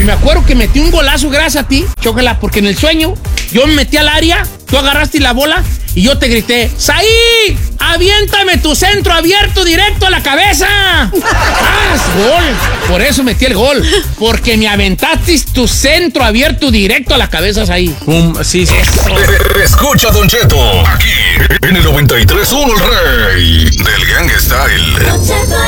me acuerdo que metí un golazo gracias a ti, chócala, porque en el sueño yo me metí al área, tú agarraste la bola y yo te grité, ¡Saí! ¡Aviéntame tu centro abierto directo a la cabeza! ¡Ah, gol! Por eso metí el gol, porque me aventaste tu centro abierto directo a la cabeza, Saí. Sí. Escucha, Don Cheto, aquí en el 93.1 El Rey del Gangsta Style.